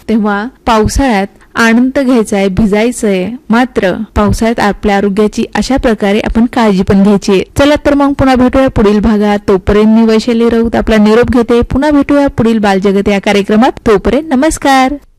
तेव्हा पावसाळ्यात आनंद घ्यायचाय, भिजायचंय, मात्र पावसाळ्यात आपल्या आरोग्याची अशा प्रकारे आपण काळजी पण घ्यायची. चला तर मग पुन्हा भेटूया पुढील भागात. तोपर्यंत मी वैशाली राऊत आपला निरोप घेते. पुन्हा भेटूया पुढील बालजगत या कार्यक्रमात. तोपर्यंत नमस्कार.